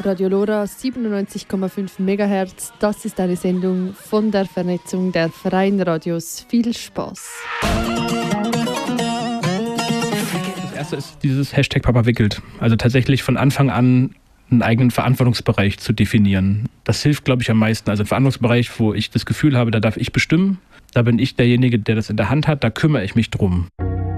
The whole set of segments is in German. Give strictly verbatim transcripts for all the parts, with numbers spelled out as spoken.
Radio Lora siebenundneunzig Komma fünf Megahertz. Das ist eine Sendung von der Vernetzung der freien Radios. Viel Spaß! Das erste ist dieses Hashtag Papa wickelt. Also tatsächlich von Anfang an einen eigenen Verantwortungsbereich zu definieren. Das hilft, glaube ich, am meisten. Also ein Verantwortungsbereich, wo ich das Gefühl habe, da darf ich bestimmen. Da bin ich derjenige, der das in der Hand hat. Da kümmere ich mich drum.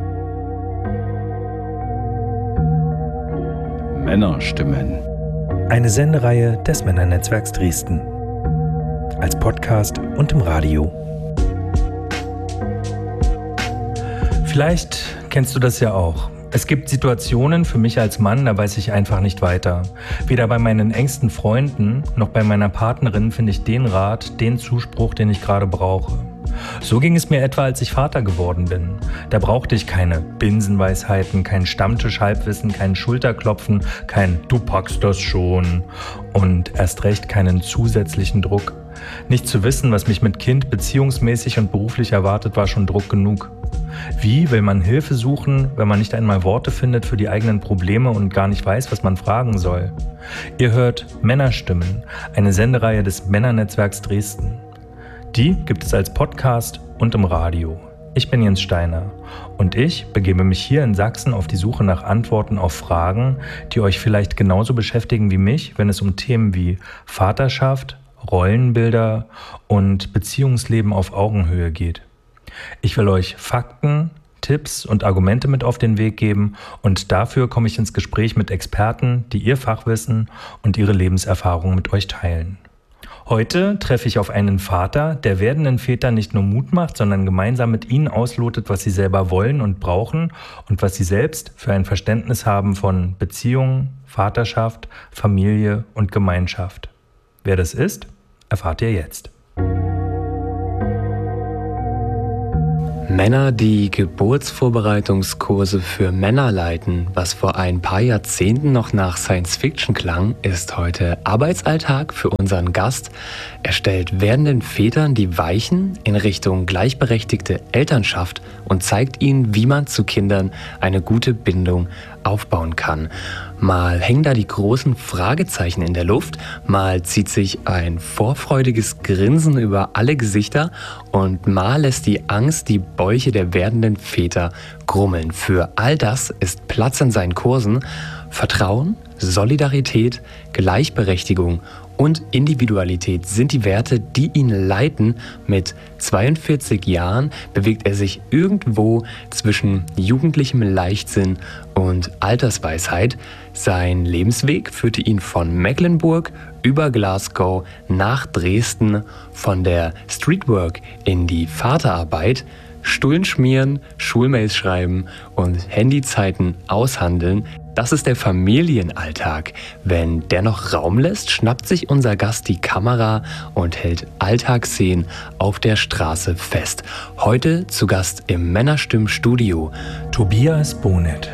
Männerstimmen. Eine Sendereihe des Männernetzwerks Dresden. Als Podcast und im Radio. Vielleicht kennst du das ja auch. Es gibt Situationen für mich als Mann, da weiß ich einfach nicht weiter. Weder bei meinen engsten Freunden noch bei meiner Partnerin finde ich den Rat, den Zuspruch, den ich gerade brauche. So ging es mir etwa, als ich Vater geworden bin. Da brauchte ich keine Binsenweisheiten, kein Stammtisch-Halbwissen, kein Schulterklopfen, kein „Du packst das schon“ und erst recht keinen zusätzlichen Druck. Nicht zu wissen, was mich mit Kind beziehungsmäßig und beruflich erwartet, war schon Druck genug. Wie will man Hilfe suchen, wenn man nicht einmal Worte findet für die eigenen Probleme und gar nicht weiß, was man fragen soll? Ihr hört Männerstimmen, eine Sendereihe des Männernetzwerks Dresden. Die gibt es als Podcast und im Radio. Ich bin Jens Steiner und ich begebe mich hier in Sachsen auf die Suche nach Antworten auf Fragen, die euch vielleicht genauso beschäftigen wie mich, wenn es um Themen wie Vaterschaft, Rollenbilder und Beziehungsleben auf Augenhöhe geht. Ich will euch Fakten, Tipps und Argumente mit auf den Weg geben und dafür komme ich ins Gespräch mit Experten, die ihr Fachwissen und ihre Lebenserfahrung mit euch teilen. Heute treffe ich auf einen Vater, der werdenden Vätern nicht nur Mut macht, sondern gemeinsam mit ihnen auslotet, was sie selber wollen und brauchen und was sie selbst für ein Verständnis haben von Beziehung, Vaterschaft, Familie und Gemeinschaft. Wer das ist, erfahrt ihr jetzt. Männer, die Geburtsvorbereitungskurse für Männer leiten, was vor ein paar Jahrzehnten noch nach Science-Fiction klang, ist heute Arbeitsalltag für unseren Gast. Er stellt werdenden Vätern die Weichen in Richtung gleichberechtigte Elternschaft und zeigt ihnen, wie man zu Kindern eine gute Bindung aufbauen kann. Mal hängen da die großen Fragezeichen in der Luft, mal zieht sich ein vorfreudiges Grinsen über alle Gesichter und mal lässt die Angst die Bäuche der werdenden Väter grummeln. Für all das ist Platz in seinen Kursen. Vertrauen, Solidarität, Gleichberechtigung und Individualität sind die Werte, die ihn leiten. Mit zweiundvierzig Jahren bewegt er sich irgendwo zwischen jugendlichem Leichtsinn und Altersweisheit. Sein Lebensweg führte ihn von Mecklenburg über Glasgow nach Dresden, von der Streetwork in die Vaterarbeit. Stullen schmieren, Schulmails schreiben und Handyzeiten aushandeln. Das ist der Familienalltag. Wenn der noch Raum lässt, schnappt sich unser Gast die Kamera und hält Alltagsszenen auf der Straße fest. Heute zu Gast im Männerstimmen-Studio Tobias Bonet.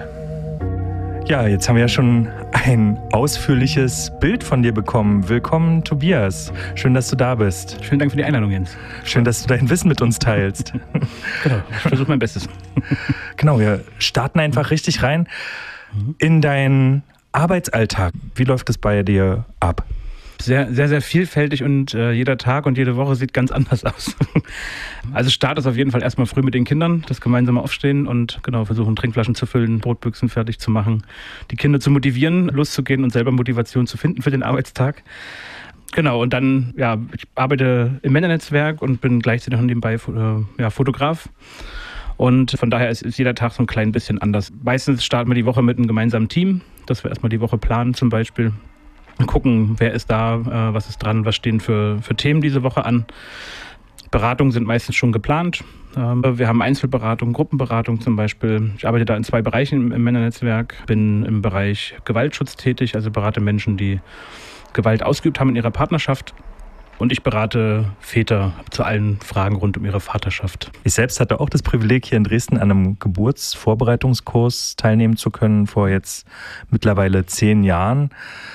Ja, jetzt haben wir ja schon ein ausführliches Bild von dir bekommen. Willkommen, Tobias. Schön, dass du da bist. Vielen Dank für die Einladung, Jens. Schön, dass du dein Wissen mit uns teilst. Genau, ich versuche mein Bestes. Genau, wir starten einfach richtig rein in deinen Arbeitsalltag. Wie läuft es bei dir ab? Sehr, sehr, sehr vielfältig und äh, jeder Tag und jede Woche sieht ganz anders aus. Also Start ist auf jeden Fall erstmal früh mit den Kindern, das gemeinsame Aufstehen und genau versuchen, Trinkflaschen zu füllen, Brotbüchsen fertig zu machen, die Kinder zu motivieren, loszugehen und selber Motivation zu finden für den Arbeitstag. Genau, und dann, ja, ich arbeite im Männernetzwerk und bin gleichzeitig noch nebenbei äh, ja, Fotograf. Und von daher ist, ist jeder Tag so ein klein bisschen anders. Meistens starten wir die Woche mit einem gemeinsamen Team, dass wir erstmal die Woche planen zum Beispiel. Gucken, wer ist da, äh, was ist dran, was stehen für, für Themen diese Woche an. Beratungen sind meistens schon geplant. Ähm, wir haben Einzelberatung, Gruppenberatung zum Beispiel. Ich arbeite da in zwei Bereichen im, im Männernetzwerk. Bin im Bereich Gewaltschutz tätig, also berate Menschen, die Gewalt ausgeübt haben in ihrer Partnerschaft. Und ich berate Väter zu allen Fragen rund um ihre Vaterschaft. Ich selbst hatte auch das Privileg, hier in Dresden an einem Geburtsvorbereitungskurs teilnehmen zu können, vor jetzt mittlerweile zehn Jahren,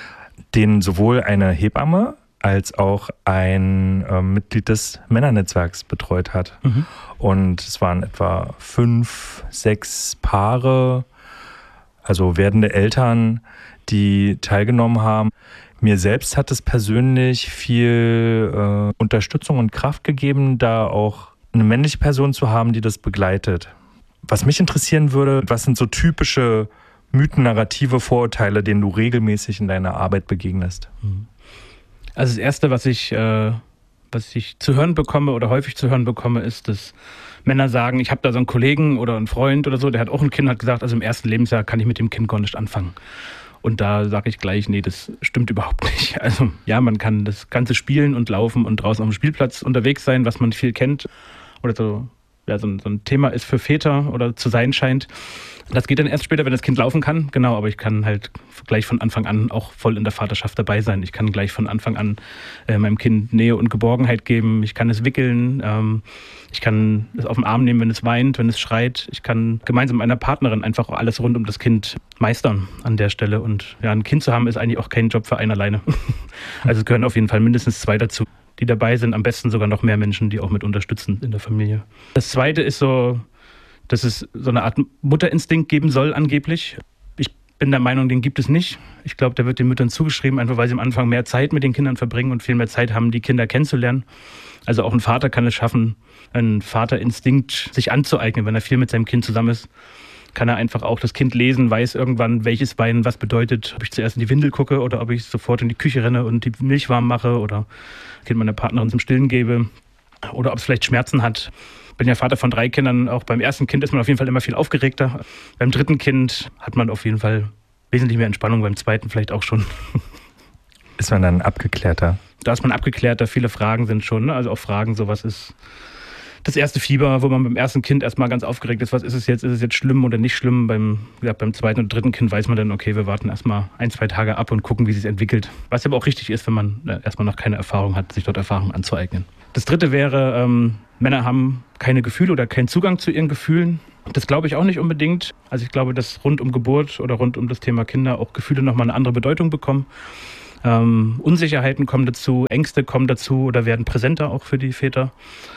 den sowohl eine Hebamme als auch ein äh, Mitglied des Männernetzwerks betreut hat. Mhm. Und es waren etwa fünf, sechs Paare, also werdende Eltern, die teilgenommen haben. Mir selbst hat es persönlich viel äh, Unterstützung und Kraft gegeben, da auch eine männliche Person zu haben, die das begleitet. Was mich interessieren würde, was sind so typische Mythen, Narrative, Vorurteile, denen du regelmäßig in deiner Arbeit begegnest? Also das Erste, was ich, äh, was ich zu hören bekomme oder häufig zu hören bekomme, ist, dass Männer sagen, ich habe da so einen Kollegen oder einen Freund oder so, der hat auch ein Kind, hat gesagt, also im ersten Lebensjahr kann ich mit dem Kind gar nicht anfangen. Und da sage ich gleich, nee, das stimmt überhaupt nicht. Also ja, man kann das Ganze spielen und laufen und draußen auf dem Spielplatz unterwegs sein, was man viel kennt oder so, ja, so ein, so ein Thema ist für Väter oder zu sein scheint. Das geht dann erst später, wenn das Kind laufen kann. Genau, aber ich kann halt gleich von Anfang an auch voll in der Vaterschaft dabei sein. Ich kann gleich von Anfang an äh, meinem Kind Nähe und Geborgenheit geben. Ich kann es wickeln. Ähm, ich kann es auf den Arm nehmen, wenn es weint, wenn es schreit. Ich kann gemeinsam mit meiner Partnerin einfach alles rund um das Kind meistern an der Stelle. Und ja, ein Kind zu haben ist eigentlich auch kein Job für einen alleine. Also es gehören auf jeden Fall mindestens zwei dazu, die dabei sind. Am besten sogar noch mehr Menschen, die auch mit unterstützen in der Familie. Das Zweite ist so, dass es so eine Art Mutterinstinkt geben soll angeblich. Ich bin der Meinung, den gibt es nicht. Ich glaube, der wird den Müttern zugeschrieben, einfach weil sie am Anfang mehr Zeit mit den Kindern verbringen und viel mehr Zeit haben, die Kinder kennenzulernen. Also auch ein Vater kann es schaffen, einen Vaterinstinkt sich anzueignen, wenn er viel mit seinem Kind zusammen ist. Kann er einfach auch das Kind lesen, weiß irgendwann, welches Weinen was bedeutet. Ob ich zuerst in die Windel gucke oder ob ich sofort in die Küche renne und die Milch warm mache oder Kind meiner Partnerin zum Stillen gebe. Oder ob es vielleicht Schmerzen hat. Ich bin ja Vater von drei Kindern. Auch beim ersten Kind ist man auf jeden Fall immer viel aufgeregter. Beim dritten Kind hat man auf jeden Fall wesentlich mehr Entspannung. Beim zweiten vielleicht auch schon. Ist man dann abgeklärter? Da ist man abgeklärter. Viele Fragen sind schon. Ne? Also auch Fragen, so was ist das erste Fieber, wo man beim ersten Kind erstmal ganz aufgeregt ist. Was ist es jetzt? Ist es jetzt schlimm oder nicht schlimm? Beim, ja, beim zweiten und dritten Kind weiß man dann, okay, wir warten erstmal ein, zwei Tage ab und gucken, wie es sich entwickelt. Was aber auch richtig ist, wenn man äh, erstmal noch keine Erfahrung hat, sich dort Erfahrung anzueignen. Das dritte wäre, ähm, Männer haben keine Gefühle oder keinen Zugang zu ihren Gefühlen. Das glaube ich auch nicht unbedingt. Also ich glaube, dass rund um Geburt oder rund um das Thema Kinder auch Gefühle nochmal eine andere Bedeutung bekommen. Ähm, Unsicherheiten kommen dazu, Ängste kommen dazu oder werden präsenter auch für die Väter.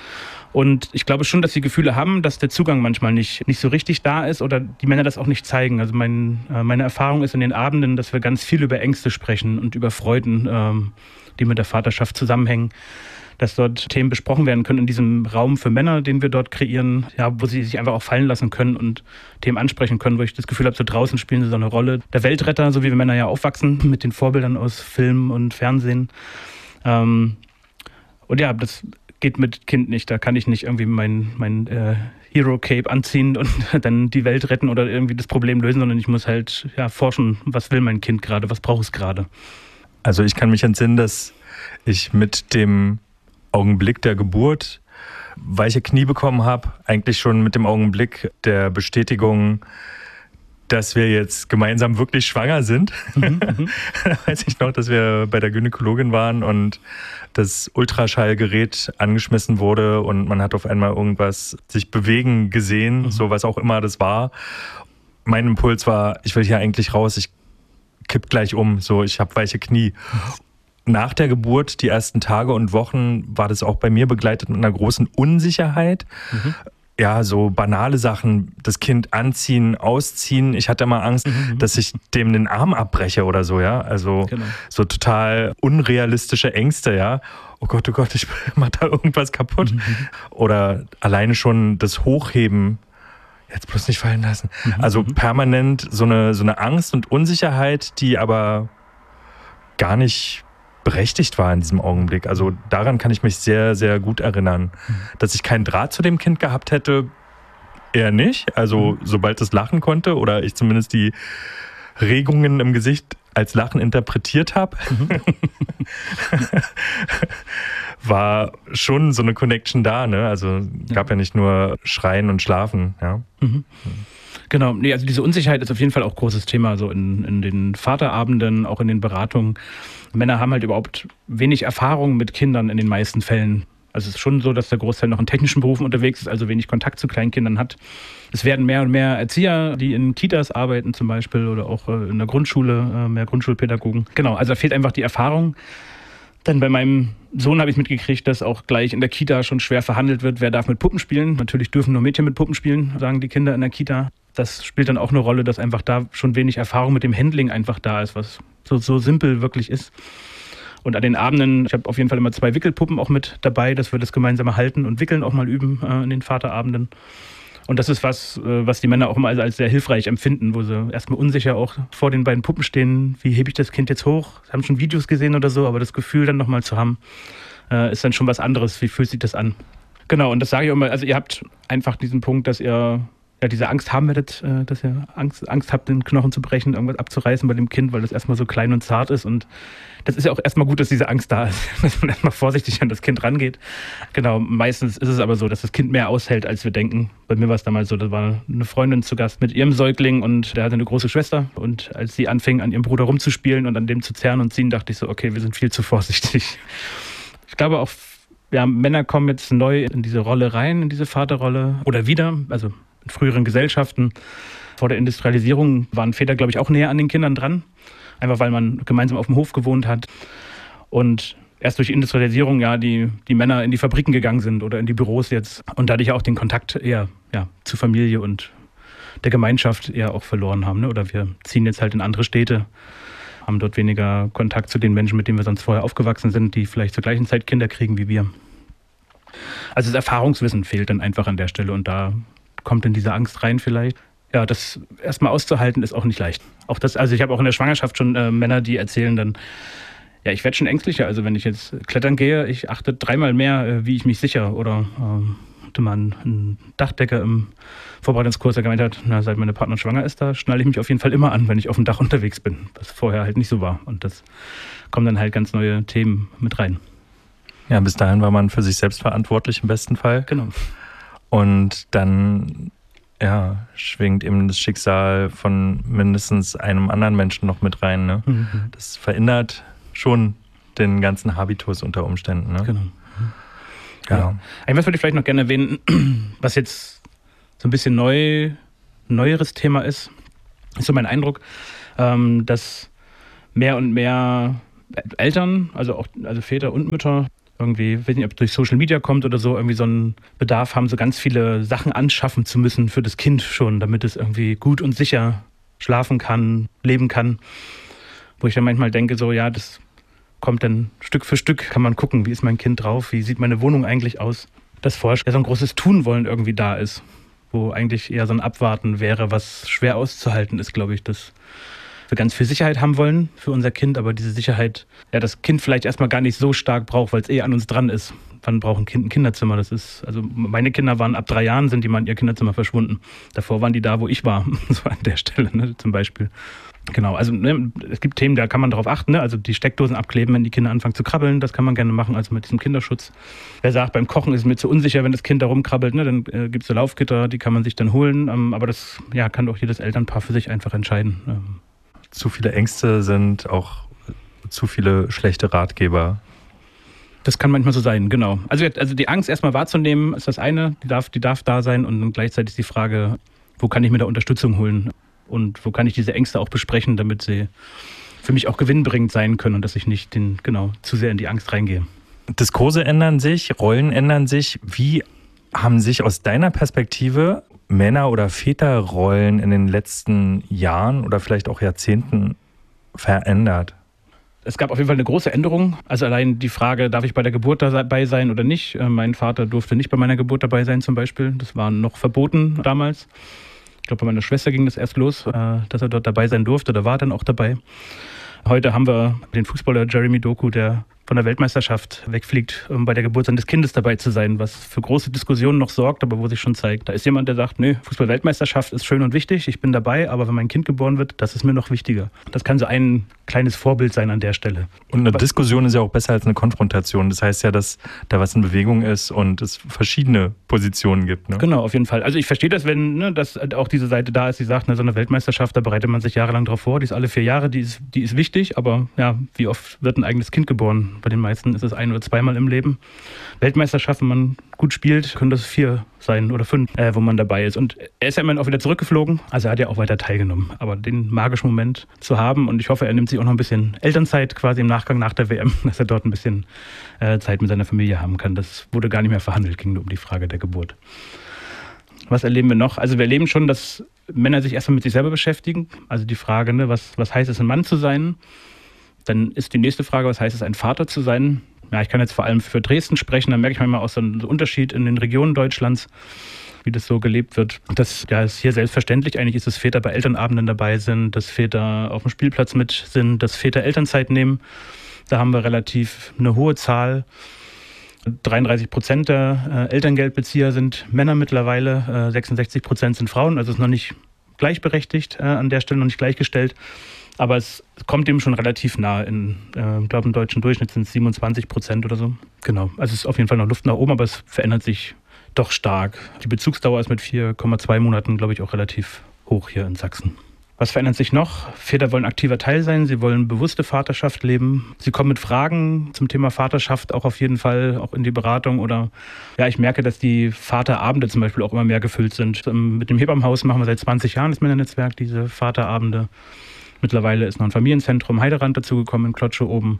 Und ich glaube schon, dass sie Gefühle haben, dass der Zugang manchmal nicht, nicht so richtig da ist oder die Männer das auch nicht zeigen. Also mein, äh, meine Erfahrung ist in den Abenden, dass wir ganz viel über Ängste sprechen und über Freuden, ähm, die mit der Vaterschaft zusammenhängen. Dass dort Themen besprochen werden können in diesem Raum für Männer, den wir dort kreieren, ja, wo sie sich einfach auch fallen lassen können und Themen ansprechen können, wo ich das Gefühl habe, so draußen spielen sie so eine Rolle der Weltretter, so wie wir Männer ja aufwachsen, mit den Vorbildern aus Film und Fernsehen. Ähm, und ja, das geht mit Kind nicht. Da kann ich nicht irgendwie mein, mein äh, Hero-Cape anziehen und dann die Welt retten oder irgendwie das Problem lösen, sondern ich muss halt ja, forschen, was will mein Kind gerade, was braucht es gerade. Also ich kann mich entsinnen, dass ich mit dem Augenblick der Geburt weiche Knie bekommen habe, eigentlich schon mit dem Augenblick der Bestätigung, dass wir jetzt gemeinsam wirklich schwanger sind. Mhm, da weiß ich noch, dass wir bei der Gynäkologin waren und das Ultraschallgerät angeschmissen wurde und man hat auf einmal irgendwas sich bewegen gesehen, mhm. so was auch immer das war. Mein Impuls war, ich will hier eigentlich raus, ich kipp gleich um, so ich habe weiche Knie. Nach der Geburt, die ersten Tage und Wochen, war das auch bei mir begleitet mit einer großen Unsicherheit. Mhm. Ja, so banale Sachen, das Kind anziehen, ausziehen. Ich hatte immer Angst, mhm. dass ich dem den Arm abbreche oder so, ja. Also genau. So total unrealistische Ängste, ja. Oh Gott, oh Gott, ich mach da irgendwas kaputt. Mhm. Oder alleine schon das Hochheben, jetzt bloß nicht fallen lassen. Mhm. Also permanent so eine, so eine Angst und Unsicherheit, die aber gar nicht berechtigt war in diesem Augenblick. Also daran kann ich mich sehr, sehr gut erinnern. Mhm. Dass ich keinen Draht zu dem Kind gehabt hätte, eher nicht. Also mhm. sobald es lachen konnte oder ich zumindest die Regungen im Gesicht als Lachen interpretiert habe, mhm. war schon so eine Connection da. Ne? Also ja. gab ja nicht nur Schreien und Schlafen. Ja. Mhm. Genau, nee, also diese Unsicherheit ist auf jeden Fall auch ein großes Thema, so in, in den Vaterabenden, auch in den Beratungen. Männer haben halt überhaupt wenig Erfahrung mit Kindern in den meisten Fällen. Also es ist schon so, dass der Großteil noch in technischen Berufen unterwegs ist, also wenig Kontakt zu Kleinkindern hat. Es werden mehr und mehr Erzieher, die in Kitas arbeiten zum Beispiel oder auch in der Grundschule, mehr Grundschulpädagogen. Genau, also da fehlt einfach die Erfahrung. Dann bei meinem Sohn habe ich mitgekriegt, dass auch gleich in der Kita schon schwer verhandelt wird, wer darf mit Puppen spielen. Natürlich dürfen nur Mädchen mit Puppen spielen, sagen die Kinder in der Kita. Das spielt dann auch eine Rolle, dass einfach da schon wenig Erfahrung mit dem Handling einfach da ist, was so, so simpel wirklich ist. Und an den Abenden, ich habe auf jeden Fall immer zwei Wickelpuppen auch mit dabei, dass wir das gemeinsame Halten und Wickeln auch mal üben äh, an den Vaterabenden. Und das ist was, äh, was die Männer auch immer als, als sehr hilfreich empfinden, wo sie erstmal unsicher auch vor den beiden Puppen stehen, wie hebe ich das Kind jetzt hoch? Sie haben schon Videos gesehen oder so, aber das Gefühl dann nochmal zu haben, äh, ist dann schon was anderes. Wie fühlt sich das an? Genau, und das sage ich auch immer, also ihr habt einfach diesen Punkt, dass ihr ja diese Angst haben werdet, äh, dass ihr Angst, Angst habt, den Knochen zu brechen, irgendwas abzureißen bei dem Kind, weil das erstmal so klein und zart ist. Und das ist ja auch erstmal gut, dass diese Angst da ist, dass man erstmal vorsichtig an das Kind rangeht. Genau, meistens ist es aber so, dass das Kind mehr aushält, als wir denken. Bei mir war es damals so, da war eine Freundin zu Gast mit ihrem Säugling und der hatte eine große Schwester. Und als sie anfing, an ihrem Bruder rumzuspielen und an dem zu zerren und ziehen, dachte ich so, okay, wir sind viel zu vorsichtig. Ich glaube auch, ja, Männer kommen jetzt neu in diese Rolle rein, in diese Vaterrolle oder wieder, also in früheren Gesellschaften. Vor der Industrialisierung waren Väter, glaube ich, auch näher an den Kindern dran. Einfach weil man gemeinsam auf dem Hof gewohnt hat. Und erst durch Industrialisierung ja die, die Männer in die Fabriken gegangen sind oder in die Büros jetzt. Und dadurch auch den Kontakt eher ja, zur Familie und der Gemeinschaft eher auch verloren haben. Ne? Oder wir ziehen jetzt halt in andere Städte, haben dort weniger Kontakt zu den Menschen, mit denen wir sonst vorher aufgewachsen sind, die vielleicht zur gleichen Zeit Kinder kriegen wie wir. Also das Erfahrungswissen fehlt dann einfach an der Stelle und da kommt in diese Angst rein vielleicht. Ja, das erstmal auszuhalten ist auch nicht leicht. Auch das, also ich habe auch in der Schwangerschaft schon äh, Männer, die erzählen dann, ja, ich werde schon ängstlicher. Also wenn ich jetzt klettern gehe, ich achte dreimal mehr, äh, wie ich mich sicher. Oder ähm, hatte mal ein, ein Dachdecker im Vorbereitungskurs, der gemeint hat, na, seit meine Partnerin schwanger ist, da schnalle ich mich auf jeden Fall immer an, wenn ich auf dem Dach unterwegs bin. Was vorher halt nicht so war. Und das kommen dann halt ganz neue Themen mit rein. Ja, bis dahin war man für sich selbst verantwortlich im besten Fall. Genau. Und dann ja, schwingt eben das Schicksal von mindestens einem anderen Menschen noch mit rein. Ne? Mhm. Das verändert schon den ganzen Habitus unter Umständen. Ne? Genau. Ja. Ja. Etwas würde ich vielleicht noch gerne erwähnen, was jetzt so ein bisschen neu, neueres Thema ist, ist so mein Eindruck, ähm, dass mehr und mehr Eltern, also auch also Väter und Mütter, irgendwie, ich weiß nicht, ob es durch Social Media kommt oder so, irgendwie so einen Bedarf haben, so ganz viele Sachen anschaffen zu müssen für das Kind schon, damit es irgendwie gut und sicher schlafen kann, leben kann. Wo ich dann manchmal denke, so ja, das kommt dann Stück für Stück, kann man gucken, wie ist mein Kind drauf, wie sieht meine Wohnung eigentlich aus. Dass vorher ja so ein großes Tunwollen irgendwie da ist, wo eigentlich eher so ein Abwarten wäre, was schwer auszuhalten ist, glaube ich, dass wir ganz viel Sicherheit haben wollen für unser Kind, aber diese Sicherheit, ja, das Kind vielleicht erstmal gar nicht so stark braucht, weil es eh an uns dran ist. Wann braucht ein Kind ein Kinderzimmer? Das ist, also meine Kinder waren ab drei Jahren, sind die mal in ihr Kinderzimmer verschwunden. Davor waren die da, wo ich war, so an der Stelle, ne, zum Beispiel. Genau, also ne, es gibt Themen, da kann man darauf achten, ne? Also die Steckdosen abkleben, wenn die Kinder anfangen zu krabbeln, das kann man gerne machen, also mit diesem Kinderschutz. Wer sagt, beim Kochen ist es mir zu unsicher, wenn das Kind da rumkrabbelt, ne? Dann äh, gibt es so Laufgitter, die kann man sich dann holen, ähm, aber das ja, kann doch jedes Elternpaar für sich einfach entscheiden. Ähm. Zu viele Ängste sind auch zu viele schlechte Ratgeber. Das kann manchmal so sein, genau. Also, also die Angst erstmal wahrzunehmen, ist das eine, die darf, die darf da sein und dann gleichzeitig die Frage, wo kann ich mir da Unterstützung holen und wo kann ich diese Ängste auch besprechen, damit sie für mich auch gewinnbringend sein können und dass ich nicht den, genau, zu sehr in die Angst reingehe. Diskurse ändern sich, Rollen ändern sich. Wie haben sich aus deiner Perspektive Männer- oder Väterrollen in den letzten Jahren oder vielleicht auch Jahrzehnten verändert? Es gab auf jeden Fall eine große Änderung. Also allein die Frage, darf ich bei der Geburt dabei sein oder nicht? Mein Vater durfte nicht bei meiner Geburt dabei sein zum Beispiel. Das war noch verboten damals. Ich glaube, bei meiner Schwester ging das erst los, dass er dort dabei sein durfte. Da war er dann auch dabei. Heute haben wir den Fußballer Jeremy Doku, der von der Weltmeisterschaft wegfliegt, um bei der Geburt seines Kindes dabei zu sein, was für große Diskussionen noch sorgt, aber wo sich schon zeigt, da ist jemand, der sagt, nee, Fußball-Weltmeisterschaft ist schön und wichtig, ich bin dabei, aber wenn mein Kind geboren wird, das ist mir noch wichtiger. Das kann so ein kleines Vorbild sein an der Stelle. Und eine Diskussion ist ja auch besser als eine Konfrontation. Das heißt ja, dass da was in Bewegung ist und es verschiedene Positionen gibt. Ne? Genau, auf jeden Fall. Also ich verstehe das, wenn ne, dass auch diese Seite da ist, die sagt, ne, so eine Weltmeisterschaft, da bereitet man sich jahrelang drauf vor, die ist alle vier Jahre, die ist, die ist wichtig, aber ja, wie oft wird ein eigenes Kind geboren? Bei den meisten ist es ein- oder zweimal im Leben. Weltmeisterschaften, wenn man gut spielt, können das vier sein oder fünf, äh, wo man dabei ist. Und er ist ja immerhin auch wieder zurückgeflogen, also er hat ja auch weiter teilgenommen. Aber den magischen Moment zu haben, und ich hoffe, er nimmt sich auch noch ein bisschen Elternzeit quasi im Nachgang nach der W M, dass er dort ein bisschen äh, Zeit mit seiner Familie haben kann. Das wurde gar nicht mehr verhandelt, ging nur um die Frage der Geburt. Was erleben wir noch? Also wir erleben schon, dass Männer sich erstmal mit sich selber beschäftigen. Also die Frage, ne, was, was heißt es, ein Mann zu sein? Dann ist die nächste Frage, was heißt es, ein Vater zu sein? Ja, ich kann jetzt vor allem für Dresden sprechen, da merke ich manchmal auch so einen Unterschied in den Regionen Deutschlands, wie das so gelebt wird. Dass ja, es hier selbstverständlich eigentlich ist, dass Väter bei Elternabenden dabei sind, dass Väter auf dem Spielplatz mit sind, dass Väter Elternzeit nehmen. Da haben wir relativ eine hohe Zahl. dreiunddreißig Prozent der äh, Elterngeldbezieher sind Männer mittlerweile, äh, sechsundsechzig Prozent sind Frauen, also es ist noch nicht gleichberechtigt äh, an der Stelle, noch nicht gleichgestellt. Aber es kommt dem schon relativ nah. In, äh, ich glaube, im deutschen Durchschnitt sind es siebenundzwanzig Prozent oder so. Genau. Also es ist auf jeden Fall noch Luft nach oben, aber es verändert sich doch stark. Die Bezugsdauer ist mit vier Komma zwei Monaten, glaube ich, auch relativ hoch hier in Sachsen. Was verändert sich noch? Väter wollen aktiver Teil sein, sie wollen bewusste Vaterschaft leben. Sie kommen mit Fragen zum Thema Vaterschaft auch auf jeden Fall auch in die Beratung. Oder ja, ich merke, dass die Vaterabende zum Beispiel auch immer mehr gefüllt sind. Mit dem Hebammenhaus machen wir seit zwanzig Jahren das Männernetzwerk, diese Vaterabende. Mittlerweile ist noch ein Familienzentrum Heiderand dazugekommen in Klotsche oben.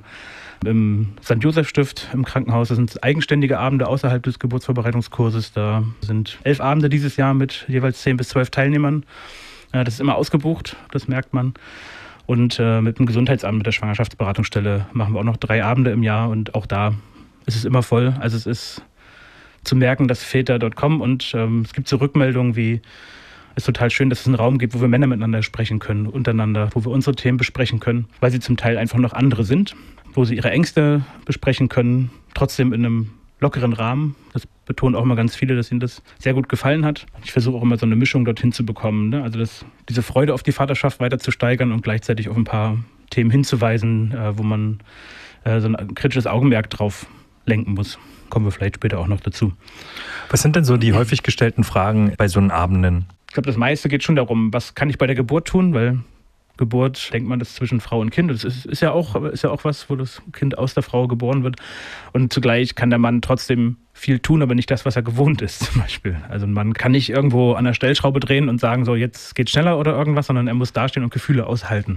Im Sankt Joseph Stift im Krankenhaus, das sind eigenständige Abende außerhalb des Geburtsvorbereitungskurses. Da sind elf Abende dieses Jahr mit jeweils zehn bis zwölf Teilnehmern. Das ist immer ausgebucht, das merkt man. Und äh, mit dem Gesundheitsamt, mit der Schwangerschaftsberatungsstelle machen wir auch noch drei Abende im Jahr. Und auch da ist es immer voll. Also es ist zu merken, dass Väter dort kommen. Und ähm, es gibt so Rückmeldungen wie, es ist total schön, dass es einen Raum gibt, wo wir Männer miteinander sprechen können, untereinander, wo wir unsere Themen besprechen können, weil sie zum Teil einfach noch andere sind, wo sie ihre Ängste besprechen können, trotzdem in einem lockeren Rahmen. Das betonen auch immer ganz viele, dass ihnen das sehr gut gefallen hat. Ich versuche auch immer so eine Mischung dorthin zu bekommen, ne? Also das, diese Freude auf die Vaterschaft weiter zu steigern und gleichzeitig auf ein paar Themen hinzuweisen, äh, wo man äh, so ein kritisches Augenmerk drauf lenken muss. Kommen wir vielleicht später auch noch dazu. Was sind denn so die häufig gestellten Fragen bei so einen Abenden? Ich glaube, das meiste geht schon darum, was kann ich bei der Geburt tun, weil Geburt, denkt man, das ist zwischen Frau und Kind. Das ist, ist, ja auch, ist ja auch was, wo das Kind aus der Frau geboren wird. Und zugleich kann der Mann trotzdem viel tun, aber nicht das, was er gewohnt ist, zum Beispiel. Also ein Mann kann nicht irgendwo an der Stellschraube drehen und sagen, so jetzt geht's schneller oder irgendwas, sondern er muss dastehen und Gefühle aushalten.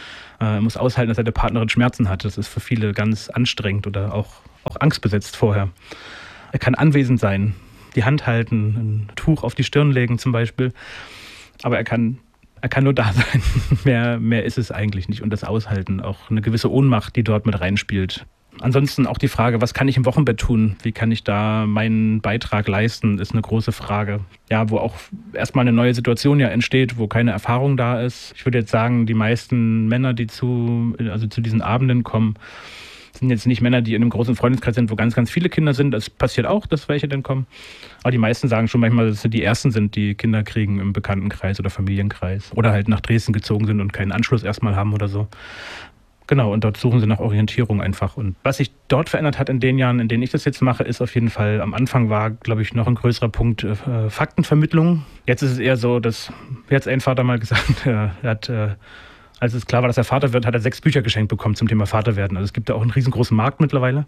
Er muss aushalten, dass seine Partnerin Schmerzen hat. Das ist für viele ganz anstrengend oder auch, auch angstbesetzt vorher. Er kann anwesend sein, die Hand halten, ein Tuch auf die Stirn legen zum Beispiel. Aber er kann Er kann nur da sein. mehr, mehr ist es eigentlich nicht. Und das Aushalten, auch eine gewisse Ohnmacht, die dort mit reinspielt. Ansonsten auch die Frage, was kann ich im Wochenbett tun? Wie kann ich da meinen Beitrag leisten, ist eine große Frage. Ja, wo auch erstmal eine neue Situation ja entsteht, wo keine Erfahrung da ist. Ich würde jetzt sagen, die meisten Männer, die zu, also zu diesen Abenden kommen, sind jetzt nicht Männer, die in einem großen Freundeskreis sind, wo ganz, ganz viele Kinder sind. Das passiert auch, dass welche dann kommen. Aber die meisten sagen schon manchmal, dass sie die Ersten sind, die Kinder kriegen im Bekanntenkreis oder Familienkreis. Oder halt nach Dresden gezogen sind und keinen Anschluss erstmal haben oder so. Genau, und dort suchen sie nach Orientierung einfach. Und was sich dort verändert hat in den Jahren, in denen ich das jetzt mache, ist auf jeden Fall, am Anfang war, glaube ich, noch ein größerer Punkt äh, Faktenvermittlung. Jetzt ist es eher so, dass, wie hat es ein Vater mal gesagt, er hat... Äh, Als es klar war, dass er Vater wird, hat er sechs Bücher geschenkt bekommen zum Thema Vaterwerden. Also es gibt da auch einen riesengroßen Markt mittlerweile.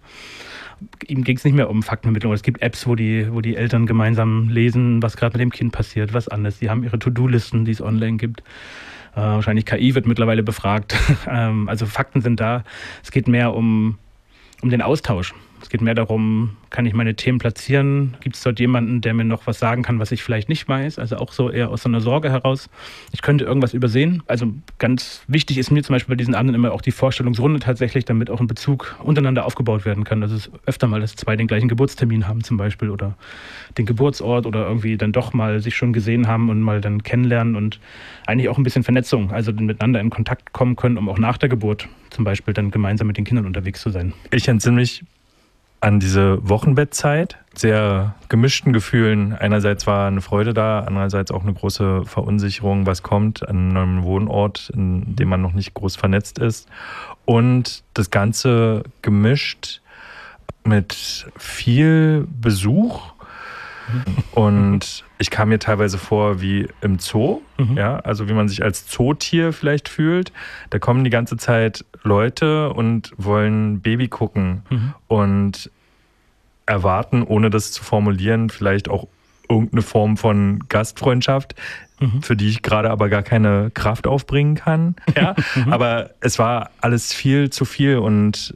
Ihm ging es nicht mehr um Faktenvermittlung. Es gibt Apps, wo die, wo die Eltern gemeinsam lesen, was gerade mit dem Kind passiert, was anderes. Die haben ihre To-Do-Listen, die es online gibt. Äh, wahrscheinlich K I wird mittlerweile befragt. ähm, also Fakten sind da. Es geht mehr um, um den Austausch. Es geht mehr darum, kann ich meine Themen platzieren? Gibt es dort jemanden, der mir noch was sagen kann, was ich vielleicht nicht weiß? Also auch so eher aus so einer Sorge heraus. Ich könnte irgendwas übersehen. Also ganz wichtig ist mir zum Beispiel bei diesen Abenden immer auch die Vorstellungsrunde tatsächlich, damit auch ein Bezug untereinander aufgebaut werden kann. Das ist öfter mal, dass zwei den gleichen Geburtstermin haben zum Beispiel oder den Geburtsort oder irgendwie dann doch mal sich schon gesehen haben und mal dann kennenlernen und eigentlich auch ein bisschen Vernetzung, also miteinander in Kontakt kommen können, um auch nach der Geburt zum Beispiel dann gemeinsam mit den Kindern unterwegs zu sein. Ich entsinne mich an diese Wochenbettzeit, sehr gemischten Gefühlen. Einerseits war eine Freude da, andererseits auch eine große Verunsicherung, was kommt an einem Wohnort, in dem man noch nicht groß vernetzt ist. Und das Ganze gemischt mit viel Besuch. Und ich kam mir teilweise vor wie im Zoo, mhm. ja, also wie man sich als Zootier vielleicht fühlt. Da kommen die ganze Zeit Leute und wollen Baby gucken mhm. und erwarten, ohne das zu formulieren, vielleicht auch irgendeine Form von Gastfreundschaft, mhm. für die ich gerade aber gar keine Kraft aufbringen kann. Ja, mhm. aber es war alles viel zu viel und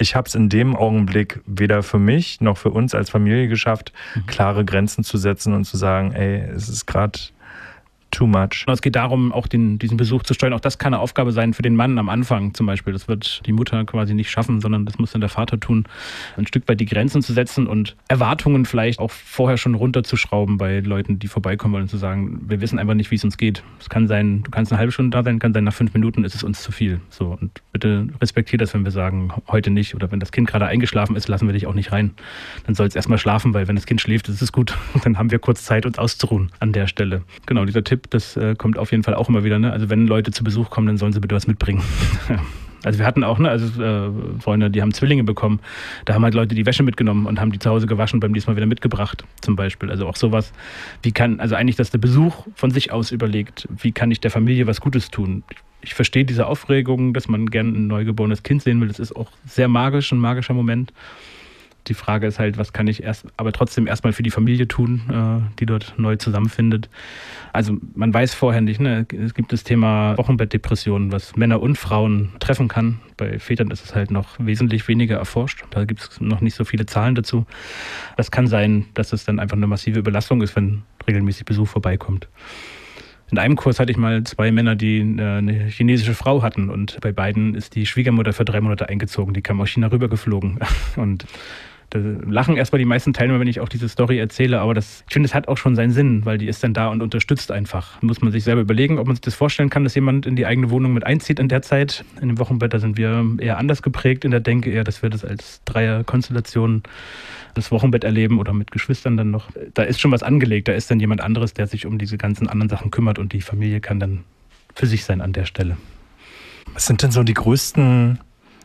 ich habe es in dem Augenblick weder für mich noch für uns als Familie geschafft, mhm. klare Grenzen zu setzen und zu sagen, ey, es ist gerade too much. Es geht darum, auch den, diesen Besuch zu steuern. Auch das kann eine Aufgabe sein für den Mann am Anfang zum Beispiel. Das wird die Mutter quasi nicht schaffen, sondern das muss dann der Vater tun. Ein Stück weit die Grenzen zu setzen und Erwartungen vielleicht auch vorher schon runterzuschrauben bei Leuten, die vorbeikommen wollen, und zu sagen, wir wissen einfach nicht, wie es uns geht. Es kann sein, du kannst eine halbe Stunde da sein, kann sein, nach fünf Minuten ist es uns zu viel. So, und bitte respektiert das, wenn wir sagen, heute nicht. Oder wenn das Kind gerade eingeschlafen ist, lassen wir dich auch nicht rein. Dann soll es erstmal schlafen, weil wenn das Kind schläft, ist es gut. Dann haben wir kurz Zeit, uns auszuruhen an der Stelle. Genau, dieser Tipp, das äh, kommt auf jeden Fall auch immer wieder. Ne? Also wenn Leute zu Besuch kommen, dann sollen sie bitte was mitbringen. Also wir hatten auch, ne, also äh, Freunde, die haben Zwillinge bekommen. Da haben halt Leute die Wäsche mitgenommen und haben die zu Hause gewaschen, beim nächsten Mal wieder mitgebracht, zum Beispiel. Also auch sowas, wie kann, also eigentlich, dass der Besuch von sich aus überlegt, wie kann ich der Familie was Gutes tun. Ich, ich verstehe diese Aufregung, dass man gerne ein neugeborenes Kind sehen will. Das ist auch sehr magisch, ein magischer Moment. Die Frage ist halt, was kann ich erst, aber trotzdem erstmal für die Familie tun, äh, die dort neu zusammenfindet. Also man weiß vorher nicht, ne? Es gibt das Thema Wochenbettdepressionen, was Männer und Frauen treffen kann. Bei Vätern ist es halt noch wesentlich weniger erforscht. Da gibt es noch nicht so viele Zahlen dazu. Das kann sein, dass es dann einfach eine massive Überlastung ist, wenn regelmäßig Besuch vorbeikommt. In einem Kurs hatte ich mal zwei Männer, die eine chinesische Frau hatten, und bei beiden ist die Schwiegermutter für drei Monate eingezogen. Die kam aus China rübergeflogen. Und da lachen erstmal die meisten Teilnehmer, wenn ich auch diese Story erzähle, aber das, ich finde, es hat auch schon seinen Sinn, weil die ist dann da und unterstützt einfach. Muss man sich selber überlegen, ob man sich das vorstellen kann, dass jemand in die eigene Wohnung mit einzieht in der Zeit. In dem Wochenbett, da sind wir eher anders geprägt in der Denke, eher, dass wir das als Dreierkonstellation das Wochenbett erleben oder mit Geschwistern dann noch. Da ist schon was angelegt, da ist dann jemand anderes, der sich um diese ganzen anderen Sachen kümmert, und die Familie kann dann für sich sein an der Stelle. Was sind denn so die größten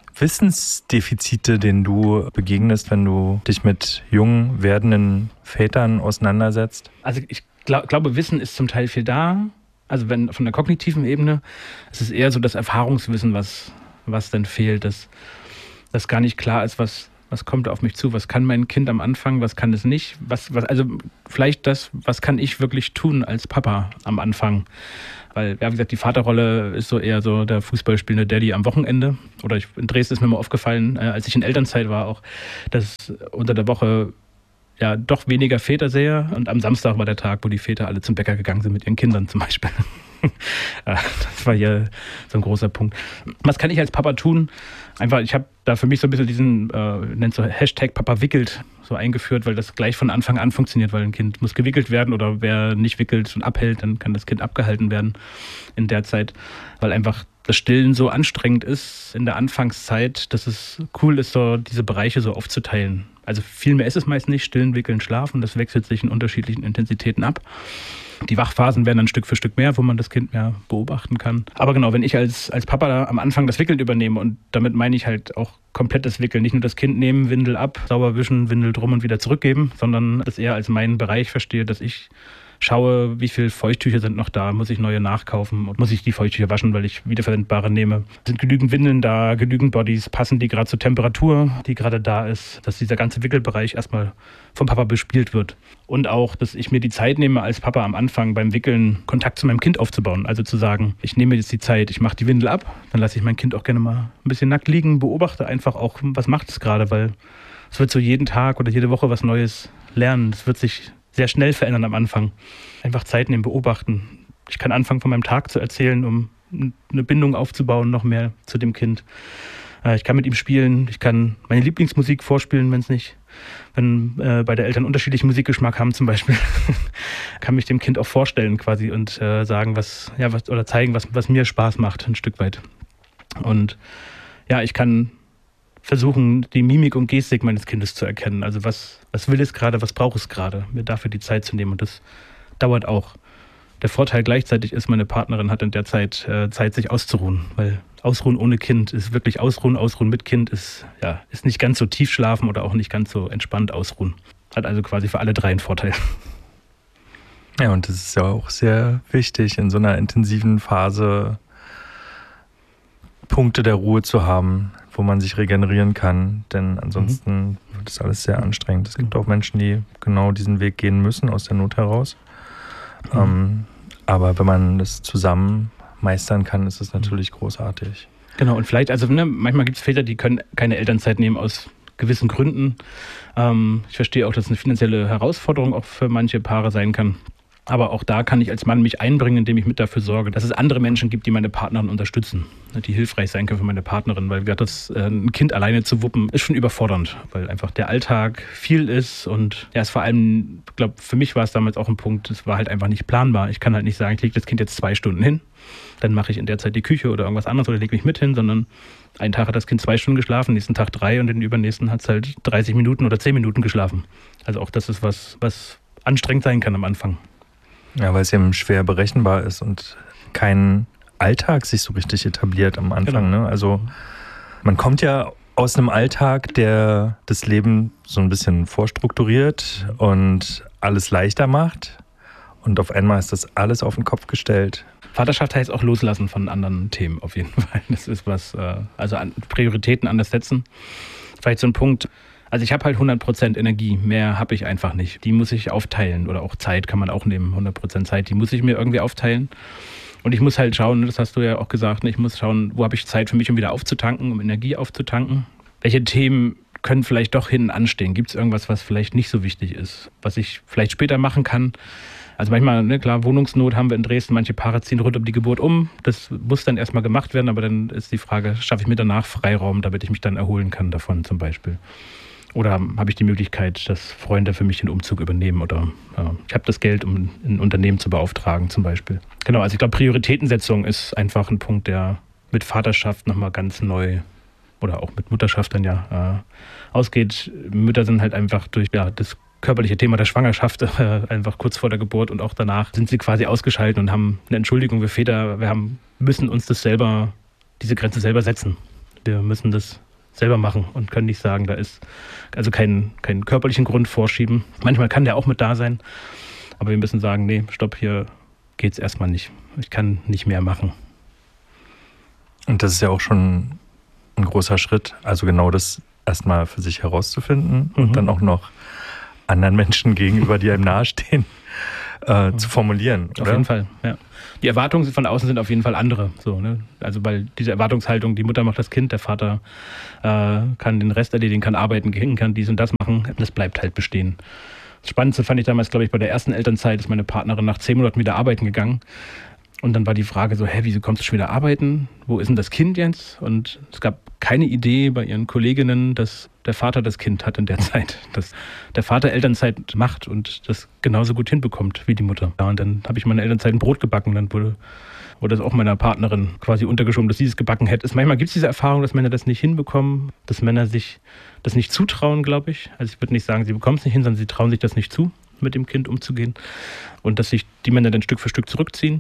Wissensdefizite, denen du begegnest, wenn du dich mit jung werdenden Vätern auseinandersetzt? Also ich glaub, glaube, Wissen ist zum Teil viel da. Also wenn von der kognitiven Ebene, es ist eher so das Erfahrungswissen, was, was dann fehlt, dass, dass gar nicht klar ist, was, was kommt auf mich zu, was kann mein Kind am Anfang, was kann es nicht. Was, was, also vielleicht das, was kann ich wirklich tun als Papa am Anfang. Weil, ja, wie gesagt, die Vaterrolle ist so eher so der fußballspielende Daddy am Wochenende. Oder ich, in Dresden ist mir mal aufgefallen, äh, als ich in Elternzeit war auch, dass unter der Woche ja doch weniger Väter sehe. Und am Samstag war der Tag, wo die Väter alle zum Bäcker gegangen sind mit ihren Kindern zum Beispiel. Das war hier so ein großer Punkt. Was kann ich als Papa tun? Einfach, ich habe da für mich so ein bisschen diesen, äh, nennt so Hashtag Papa wickelt so eingeführt, weil das gleich von Anfang an funktioniert, weil ein Kind muss gewickelt werden, oder wer nicht wickelt und abhält, dann kann das Kind abgehalten werden in der Zeit, weil einfach das Stillen so anstrengend ist in der Anfangszeit, dass es cool ist, so diese Bereiche so aufzuteilen. Also viel mehr ist es meist nicht, stillen, wickeln, schlafen, das wechselt sich in unterschiedlichen Intensitäten ab. Die Wachphasen werden dann Stück für Stück mehr, wo man das Kind mehr beobachten kann. Aber genau, wenn ich als, als Papa da am Anfang das Wickeln übernehme, und damit meine ich halt auch komplettes Wickeln, nicht nur das Kind nehmen, Windel ab, sauber wischen, Windel drum und wieder zurückgeben, sondern das eher als meinen Bereich verstehe, dass ich schaue, wie viele Feuchttücher sind noch da, muss ich neue nachkaufen und muss ich die Feuchttücher waschen, weil ich wiederverwendbare nehme. Sind genügend Windeln da, genügend Bodies, passen die gerade zur Temperatur, die gerade da ist, dass dieser ganze Wickelbereich erstmal vom Papa bespielt wird. Und auch, dass ich mir die Zeit nehme, als Papa am Anfang beim Wickeln Kontakt zu meinem Kind aufzubauen. Also zu sagen, ich nehme jetzt die Zeit, ich mache die Windel ab, dann lasse ich mein Kind auch gerne mal ein bisschen nackt liegen, beobachte einfach auch, was macht es gerade, weil es wird so jeden Tag oder jede Woche was Neues lernen. Es wird sich sehr schnell verändern am Anfang. Einfach Zeit nehmen, beobachten. Ich kann anfangen, von meinem Tag zu erzählen, um eine Bindung aufzubauen, noch mehr zu dem Kind. Ich kann mit ihm spielen, ich kann meine Lieblingsmusik vorspielen, wenn es nicht, wenn äh, beide Eltern unterschiedlichen Musikgeschmack haben zum Beispiel, kann mich dem Kind auch vorstellen quasi und äh, sagen, was, ja, was, oder zeigen, was, was mir Spaß macht, ein Stück weit. Und ja, ich kann versuchen, die Mimik und Gestik meines Kindes zu erkennen. Also was, was will es gerade, was braucht es gerade, mir dafür die Zeit zu nehmen. Und das dauert auch. Der Vorteil gleichzeitig ist, meine Partnerin hat in der Zeit äh, Zeit, sich auszuruhen. Weil Ausruhen ohne Kind ist wirklich Ausruhen, Ausruhen mit Kind ist, ja, ist nicht ganz so tief schlafen oder auch nicht ganz so entspannt ausruhen. Hat also quasi für alle drei einen Vorteil. Ja, und das ist ja auch sehr wichtig, in so einer intensiven Phase Punkte der Ruhe zu haben, wo man sich regenerieren kann, denn ansonsten mhm. wird das alles sehr anstrengend. Es gibt auch Menschen, die genau diesen Weg gehen müssen, aus der Not heraus. Mhm. Ähm, aber wenn man das zusammen meistern kann, ist es natürlich großartig. Genau, und vielleicht, also ne, manchmal gibt es Väter, die können keine Elternzeit nehmen aus gewissen Gründen. Ähm, ich verstehe auch, dass es eine finanzielle Herausforderung auch für manche Paare sein kann. Aber auch da kann ich als Mann mich einbringen, indem ich mit dafür sorge, dass es andere Menschen gibt, die meine Partnerin unterstützen, die hilfreich sein können für meine Partnerin. Weil das, äh, ein Kind alleine zu wuppen, ist schon überfordernd, weil einfach der Alltag viel ist. Und ja, es vor allem, ich glaube, für mich war es damals auch ein Punkt, es war halt einfach nicht planbar. Ich kann halt nicht sagen, ich lege das Kind jetzt zwei Stunden hin, dann mache ich in der Zeit die Küche oder irgendwas anderes oder lege mich mit hin, sondern einen Tag hat das Kind zwei Stunden geschlafen, nächsten Tag drei und den übernächsten hat es halt dreißig Minuten oder zehn Minuten geschlafen. Also auch das ist was, was anstrengend sein kann am Anfang. Ja, weil es eben schwer berechenbar ist und kein Alltag sich so richtig etabliert am Anfang. Genau. Ne? Also man kommt ja aus einem Alltag, der das Leben so ein bisschen vorstrukturiert und alles leichter macht. Und auf einmal ist das alles auf den Kopf gestellt. Vaterschaft heißt auch loslassen von anderen Themen auf jeden Fall. Das ist was, also Prioritäten anders setzen. Vielleicht so ein Punkt. Also ich habe halt hundert Prozent Energie, mehr habe ich einfach nicht. Die muss ich aufteilen oder auch Zeit kann man auch nehmen, hundert Prozent Zeit, die muss ich mir irgendwie aufteilen. Und ich muss halt schauen, das hast du ja auch gesagt, ich muss schauen, wo habe ich Zeit für mich, um wieder aufzutanken, um Energie aufzutanken. Welche Themen können vielleicht doch hinten anstehen? Gibt es irgendwas, was vielleicht nicht so wichtig ist, was ich vielleicht später machen kann? Also manchmal, ne, klar, Wohnungsnot haben wir in Dresden, manche Paare ziehen rund um die Geburt um. Das muss dann erstmal gemacht werden, aber dann ist die Frage, schaffe ich mir danach Freiraum, damit ich mich dann erholen kann davon zum Beispiel? Oder habe ich die Möglichkeit, dass Freunde für mich den Umzug übernehmen? Oder ja, ich habe das Geld, um ein Unternehmen zu beauftragen zum Beispiel. Genau, also ich glaube, Prioritätensetzung ist einfach ein Punkt, der mit Vaterschaft nochmal ganz neu oder auch mit Mutterschaft dann ja äh, ausgeht. Mütter sind halt einfach durch ja, das körperliche Thema der Schwangerschaft äh, einfach kurz vor der Geburt und auch danach sind sie quasi ausgeschaltet und haben eine Entschuldigung. Wir Väter, wir haben, müssen uns das selber, diese Grenze selber setzen. Wir müssen das selber machen und können nicht sagen, da ist also keinen keinen körperlichen Grund vorschieben. Manchmal kann der auch mit da sein, aber wir müssen sagen, nee, stopp, hier geht's erstmal nicht. Ich kann nicht mehr machen. Und das ist ja auch schon ein großer Schritt, also genau das erstmal für sich herauszufinden mhm. und dann auch noch anderen Menschen gegenüber, die einem nahestehen, äh, mhm. zu formulieren. Oder? Auf jeden Fall, ja. Die Erwartungen von außen sind auf jeden Fall andere. So, ne? Also weil diese Erwartungshaltung, die Mutter macht das Kind, der Vater äh, kann den Rest erledigen, kann arbeiten gehen, kann dies und das machen. Das bleibt halt bestehen. Das Spannendste fand ich damals, glaube ich, bei der ersten Elternzeit, ist meine Partnerin nach zehn Monaten wieder arbeiten gegangen. Und dann war die Frage so, hä, wieso kommst du schon wieder arbeiten? Wo ist denn das Kind jetzt? Und es gab keine Idee bei ihren Kolleginnen, dass der Vater das Kind hat in der Zeit. Dass der Vater Elternzeit macht und das genauso gut hinbekommt wie die Mutter. Ja, und dann habe ich meine Elternzeit ein Brot gebacken. Dann wurde, wurde das auch meiner Partnerin quasi untergeschoben, dass sie es gebacken hätte. Manchmal gibt es diese Erfahrung, dass Männer das nicht hinbekommen, dass Männer sich das nicht zutrauen, glaube ich. Also ich würde nicht sagen, sie bekommen es nicht hin, sondern sie trauen sich das nicht zu, mit dem Kind umzugehen. Und dass sich die Männer dann Stück für Stück zurückziehen.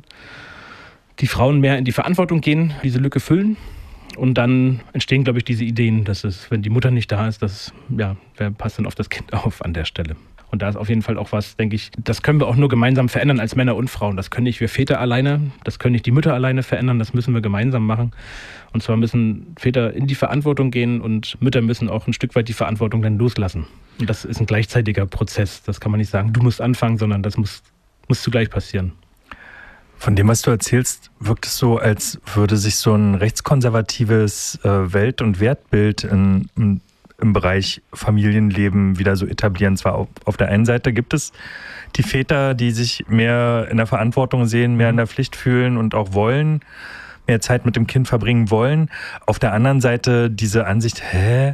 Die Frauen mehr in die Verantwortung gehen, diese Lücke füllen. Und dann entstehen, glaube ich, diese Ideen, dass es, wenn die Mutter nicht da ist, dass, ja, wer passt denn auf das Kind auf an der Stelle? Und da ist auf jeden Fall auch was, denke ich, das können wir auch nur gemeinsam verändern als Männer und Frauen. Das können nicht wir Väter alleine, das können nicht die Mütter alleine verändern, das müssen wir gemeinsam machen. Und zwar müssen Väter in die Verantwortung gehen und Mütter müssen auch ein Stück weit die Verantwortung dann loslassen. Und das ist ein gleichzeitiger Prozess. Das kann man nicht sagen, du musst anfangen, sondern das muss, muss zugleich passieren. Von dem, was du erzählst, wirkt es so, als würde sich so ein rechtskonservatives äh, Welt- und Wertbild in, in, im Bereich Familienleben wieder so etablieren. Zwar auf, auf der einen Seite gibt es die Väter, die sich mehr in der Verantwortung sehen, mehr in der Pflicht fühlen und auch wollen, mehr Zeit mit dem Kind verbringen wollen. Auf der anderen Seite diese Ansicht, hä?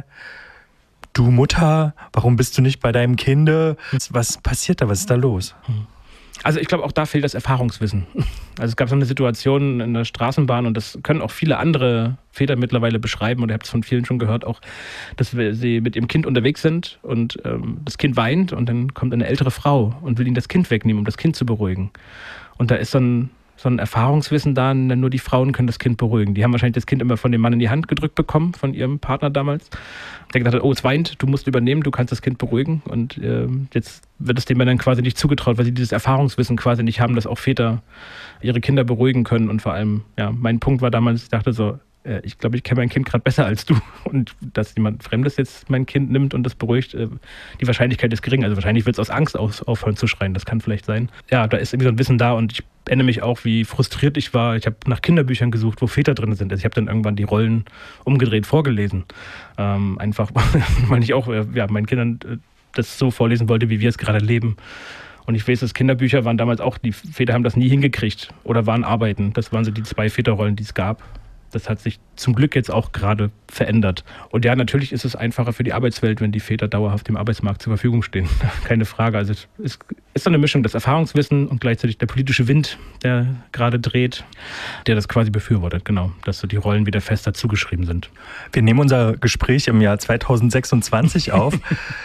Du Mutter, warum bist du nicht bei deinem Kind? Was passiert da? Was ist da los? Also ich glaube, auch da fehlt das Erfahrungswissen. Also es gab so eine Situation in der Straßenbahn und das können auch viele andere Väter mittlerweile beschreiben und ihr habt es von vielen schon gehört auch, dass sie mit ihrem Kind unterwegs sind und ähm, das Kind weint und dann kommt eine ältere Frau und will ihnen das Kind wegnehmen, um das Kind zu beruhigen. Und da ist so ein, so ein Erfahrungswissen da, denn nur die Frauen können das Kind beruhigen. Die haben wahrscheinlich das Kind immer von dem Mann in die Hand gedrückt bekommen, von ihrem Partner damals. Der gesagt hat, oh, es weint, du musst übernehmen, du kannst das Kind beruhigen. Und äh, jetzt wird es den Männern quasi nicht zugetraut, weil sie dieses Erfahrungswissen quasi nicht haben, dass auch Väter ihre Kinder beruhigen können. Und vor allem, ja, mein Punkt war damals, ich dachte so, äh, ich glaube, ich kenne mein Kind gerade besser als du. Und dass jemand Fremdes jetzt mein Kind nimmt und das beruhigt, äh, die Wahrscheinlichkeit ist gering. Also wahrscheinlich wird es aus Angst aus, aufhören zu schreien. Das kann vielleicht sein. Ja, da ist irgendwie so ein Wissen da und ich erinnere mich auch, wie frustriert ich war. Ich habe nach Kinderbüchern gesucht, wo Väter drin sind. Also ich habe dann irgendwann die Rollen umgedreht vorgelesen. Ähm, einfach, weil ich auch äh, ja, meinen Kindern äh, das so vorlesen wollte, wie wir es gerade leben. Und ich weiß, dass Kinderbücher waren damals auch, die Väter haben das nie hingekriegt oder waren arbeiten. Das waren so die zwei Väterrollen, die es gab. Das hat sich zum Glück jetzt auch gerade verändert. Und ja, natürlich ist es einfacher für die Arbeitswelt, wenn die Väter dauerhaft im Arbeitsmarkt zur Verfügung stehen. Keine Frage. Also es ist, ist so eine Mischung, das Erfahrungswissen und gleichzeitig der politische Wind, der gerade dreht, der das quasi befürwortet, genau, dass so die Rollen wieder fester zugeschrieben sind. Wir nehmen unser Gespräch im Jahr zweitausendsechsundzwanzig auf.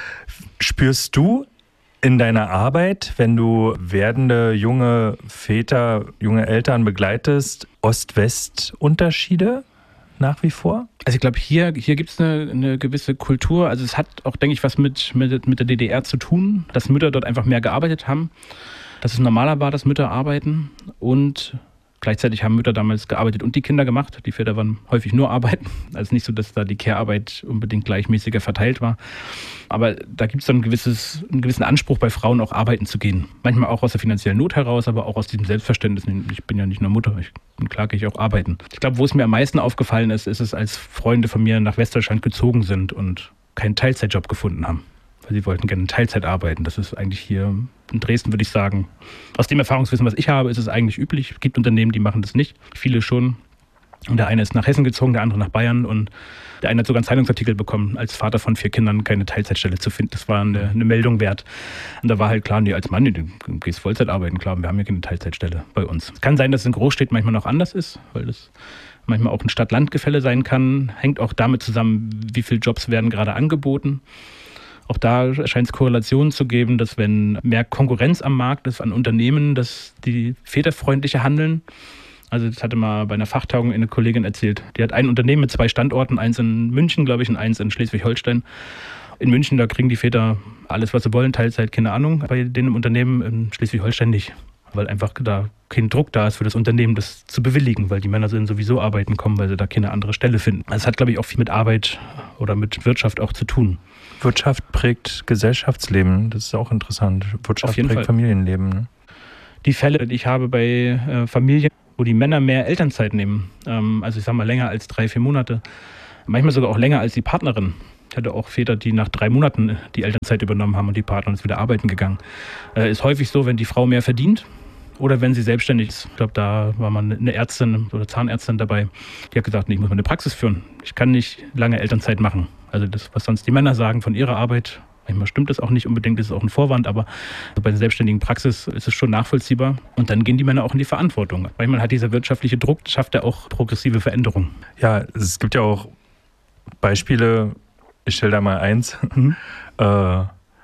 Spürst du in deiner Arbeit, wenn du werdende junge Väter, junge Eltern begleitest, Ost-West-Unterschiede nach wie vor? Also ich glaube, hier, hier gibt es eine, eine gewisse Kultur. Also es hat auch, denke ich, was mit, mit, mit der D D R zu tun, dass Mütter dort einfach mehr gearbeitet haben, dass es normaler war, dass Mütter arbeiten und gleichzeitig haben Mütter damals gearbeitet und die Kinder gemacht. Die Väter waren häufig nur arbeiten. Also nicht so, dass da die Care-Arbeit unbedingt gleichmäßiger verteilt war. Aber da gibt es dann ein gewisses, einen gewissen Anspruch bei Frauen, auch arbeiten zu gehen. Manchmal auch aus der finanziellen Not heraus, aber auch aus diesem Selbstverständnis. Ich bin ja nicht nur Mutter, ich bin klar, gehe ich auch arbeiten. Ich glaube, wo es mir am meisten aufgefallen ist, ist es, als Freunde von mir nach Westdeutschland gezogen sind und keinen Teilzeitjob gefunden haben. Weil sie wollten gerne in Teilzeit arbeiten. Das ist eigentlich hier in Dresden, würde ich sagen, aus dem Erfahrungswissen, was ich habe, ist es eigentlich üblich. Es gibt Unternehmen, die machen das nicht. Viele schon. Und der eine ist nach Hessen gezogen, der andere nach Bayern. Und der eine hat sogar einen Zeitungsartikel bekommen, als Vater von vier Kindern keine Teilzeitstelle zu finden. Das war eine, eine Meldung wert. Und da war halt klar, nee, als Mann, du gehst Vollzeit arbeiten. Klar, wir haben ja keine Teilzeitstelle bei uns. Es kann sein, dass es in Großstädten manchmal noch anders ist, weil das manchmal auch ein Stadt-Land-Gefälle sein kann. Hängt auch damit zusammen, wie viele Jobs werden gerade angeboten. Auch da scheint es Korrelationen zu geben, dass wenn mehr Konkurrenz am Markt ist an Unternehmen, dass die väterfreundlicher handeln. Also das hatte mal bei einer Fachtagung eine Kollegin erzählt. Die hat ein Unternehmen mit zwei Standorten, eins in München, glaube ich, und eins in Schleswig-Holstein. In München, da kriegen die Väter alles, was sie wollen, Teilzeit, keine Ahnung. Bei denen im Unternehmen in Schleswig-Holstein nicht. Weil einfach da kein Druck da ist für das Unternehmen, das zu bewilligen, weil die Männer sollen sowieso arbeiten kommen, weil sie da keine andere Stelle finden. Das hat, glaube ich, auch viel mit Arbeit oder mit Wirtschaft auch zu tun. Wirtschaft prägt Gesellschaftsleben, das ist auch interessant. Wirtschaft prägt Fall. Familienleben. Ne? Die Fälle, die ich habe bei äh, Familien, wo die Männer mehr Elternzeit nehmen, ähm, also ich sage mal länger als drei, vier Monate, manchmal sogar auch länger als die Partnerin. Ich hatte auch Väter, die nach drei Monaten die Elternzeit übernommen haben und die Partnerin ist wieder arbeiten gegangen. Äh, ist häufig so, wenn die Frau mehr verdient oder wenn sie selbstständig ist. Ich glaube, da war mal eine Ärztin oder Zahnärztin dabei, die hat gesagt, nee, ich muss mal eine Praxis führen. Ich kann nicht lange Elternzeit machen. Also das, was sonst die Männer sagen von ihrer Arbeit, manchmal stimmt das auch nicht unbedingt, das ist auch ein Vorwand, aber bei der selbstständigen Praxis ist es schon nachvollziehbar. Und dann gehen die Männer auch in die Verantwortung. Manchmal hat dieser wirtschaftliche Druck, schafft er auch progressive Veränderungen. Ja, es gibt ja auch Beispiele, ich stelle da mal eins, mhm. äh,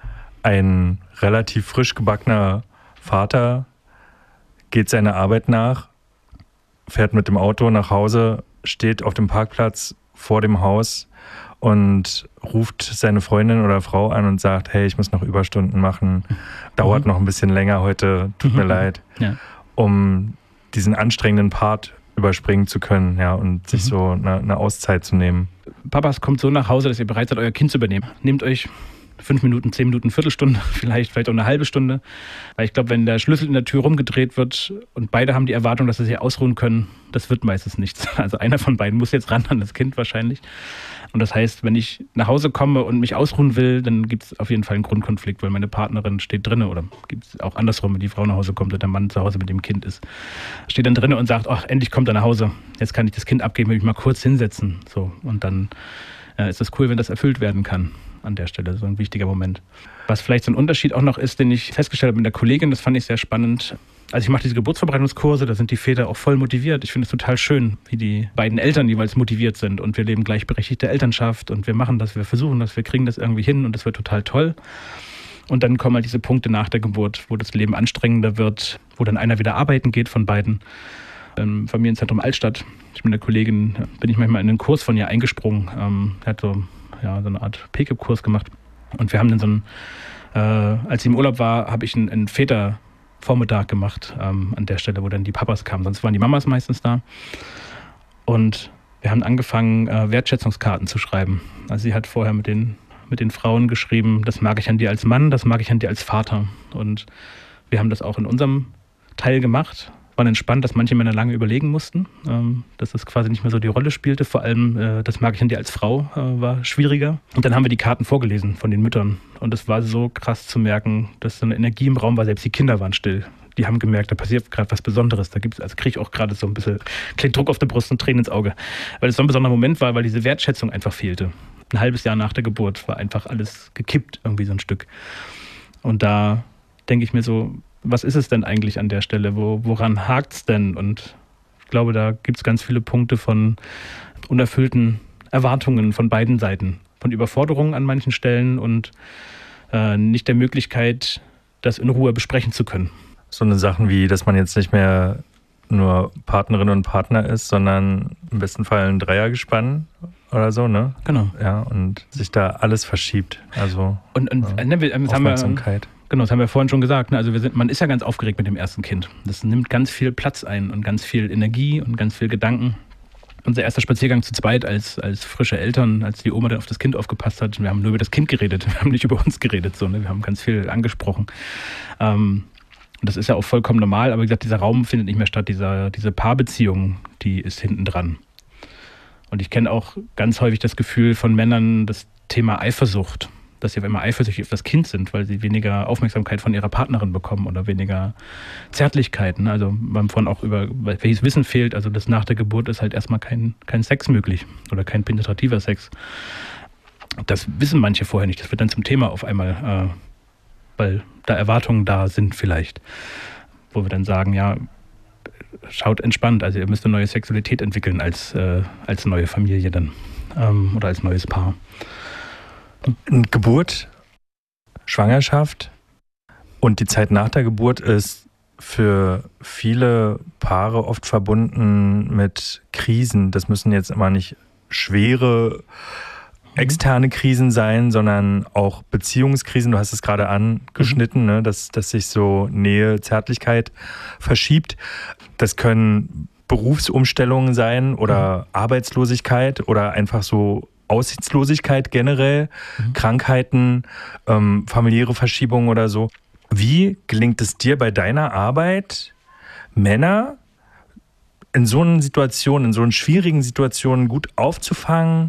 ein relativ frisch gebackener Vater geht seiner Arbeit nach, fährt mit dem Auto nach Hause, steht auf dem Parkplatz vor dem Haus und ruft seine Freundin oder Frau an und sagt, hey, ich muss noch Überstunden machen, dauert mhm. noch ein bisschen länger heute, tut mhm. mir leid, ja. um diesen anstrengenden Part überspringen zu können, ja, und sich mhm. so eine, eine Auszeit zu nehmen. Papas kommt so nach Hause, dass ihr bereit seid, euer Kind zu übernehmen. Nehmt euch fünf Minuten, zehn Minuten, Viertelstunde, vielleicht, vielleicht auch eine halbe Stunde. Weil ich glaube, wenn der Schlüssel in der Tür rumgedreht wird und beide haben die Erwartung, dass sie sich ausruhen können, das wird meistens nichts. Also einer von beiden muss jetzt ran an das Kind wahrscheinlich. Und das heißt, wenn ich nach Hause komme und mich ausruhen will, dann gibt es auf jeden Fall einen Grundkonflikt, weil meine Partnerin steht drinne oder gibt es auch andersrum, wenn die Frau nach Hause kommt und der Mann zu Hause mit dem Kind ist, steht dann drinne und sagt, ach, endlich kommt er nach Hause. Jetzt kann ich das Kind abgeben, will ich mal kurz hinsetzen. So, und dann äh, ist es cool, wenn das erfüllt werden kann. An der Stelle, so ein wichtiger Moment. Was vielleicht so ein Unterschied auch noch ist, den ich festgestellt habe mit der Kollegin, das fand ich sehr spannend. Also ich mache diese Geburtsvorbereitungskurse, da sind die Väter auch voll motiviert. Ich finde es total schön, wie die beiden Eltern jeweils motiviert sind und wir leben gleichberechtigte Elternschaft und wir machen das, wir versuchen das, wir kriegen das irgendwie hin und das wird total toll. Und dann kommen halt diese Punkte nach der Geburt, wo das Leben anstrengender wird, wo dann einer wieder arbeiten geht von beiden. Im Familienzentrum Altstadt, ich bin der Kollegin, bin ich manchmal in einen Kurs von ihr eingesprungen. Ähm, er hat so ja, so eine Art P K I P-Kurs gemacht. Und wir haben dann so einen, äh, als sie im Urlaub war, habe ich einen, einen Vätervormittag gemacht, ähm, an der Stelle, wo dann die Papas kamen. Sonst waren die Mamas meistens da. Und Wir haben angefangen, äh, Wertschätzungskarten zu schreiben. Also sie hat vorher mit den, mit den Frauen geschrieben, das mag ich an dir als Mann, das mag ich an dir als Vater. Und wir haben das auch in unserem Teil gemacht. War entspannt, dass manche Männer lange überlegen mussten, ähm, dass das quasi nicht mehr so die Rolle spielte. Vor allem, äh, das mag ich an dir als Frau, äh, war schwieriger. Und dann haben wir die Karten vorgelesen von den Müttern. Und es war so krass zu merken, dass so eine Energie im Raum war. Selbst die Kinder waren still. Die haben gemerkt, da passiert gerade was Besonderes. Da gibt's, also kriege ich auch gerade so ein bisschen kleinen Druck auf der Brust und Tränen ins Auge. Weil es so ein besonderer Moment war, weil diese Wertschätzung einfach fehlte. Ein halbes Jahr nach der Geburt war einfach alles gekippt, irgendwie so ein Stück. Und da denke ich mir so, was ist es denn eigentlich an der Stelle? Wo, woran hakt es denn? Und ich glaube, da gibt es ganz viele Punkte von unerfüllten Erwartungen von beiden Seiten. Von Überforderungen an manchen Stellen und äh, nicht der Möglichkeit, das in Ruhe besprechen zu können. So eine Sachen wie, dass man jetzt nicht mehr nur Partnerin und Partner ist, sondern im besten Fall ein Dreiergespann oder so, ne? Genau. Ja, und sich da alles verschiebt. Also und, und ja, ne, wir, das Aufmerksamkeit. Haben wir, Genau, das haben wir vorhin schon gesagt. Ne? Also wir sind, man ist ja ganz aufgeregt mit dem ersten Kind. Das nimmt ganz viel Platz ein und ganz viel Energie und ganz viel Gedanken. Unser erster Spaziergang zu zweit als, als frische Eltern, als die Oma dann auf das Kind aufgepasst hat. Wir haben nur über das Kind geredet, wir haben nicht über uns geredet. So, ne? Wir haben ganz viel angesprochen. Ähm, und das ist ja auch vollkommen normal, aber wie gesagt, dieser Raum findet nicht mehr statt. Dieser, diese Paarbeziehung, die ist hinten dran. Und ich kenne auch ganz häufig das Gefühl von Männern, das Thema Eifersucht, dass sie auf einmal eifersüchtig auf das Kind sind, weil sie weniger Aufmerksamkeit von ihrer Partnerin bekommen oder weniger Zärtlichkeiten. Also wir haben vorhin auch über welches Wissen fehlt, also das nach der Geburt ist halt erstmal kein, kein Sex möglich oder kein penetrativer Sex. Das wissen manche vorher nicht. Das wird dann zum Thema auf einmal, äh, weil da Erwartungen da sind vielleicht. Wo wir dann sagen, ja, schaut entspannt, also ihr müsst eine neue Sexualität entwickeln als, äh, als neue Familie dann ähm, oder als neues Paar. Geburt, Schwangerschaft und die Zeit nach der Geburt ist für viele Paare oft verbunden mit Krisen. Das müssen jetzt immer nicht schwere externe Krisen sein, sondern auch Beziehungskrisen. Du hast es gerade angeschnitten, ne? dass, dass sich so Nähe, Zärtlichkeit verschiebt. Das können Berufsumstellungen sein oder mhm. Arbeitslosigkeit oder einfach so Aussichtslosigkeit generell, mhm. Krankheiten, ähm, familiäre Verschiebungen oder so. Wie gelingt es dir bei deiner Arbeit, Männer in so einer Situation, in so schwierigen Situationen gut aufzufangen,